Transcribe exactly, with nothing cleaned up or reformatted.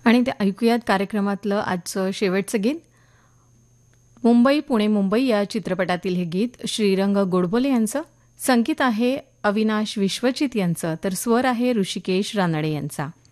आणि ते ऐकूयात कार्यक्रमातलं आजचं शेवटचं गीत. मुंबई पुणे मुंबई या चित्रपटातील हे गीत श्रीरंग गोडबोले यांचं, संगीत आहे अविनाश विश्वचित यांचं, तर स्वर आहे ऋषिकेश रानडे यांचा.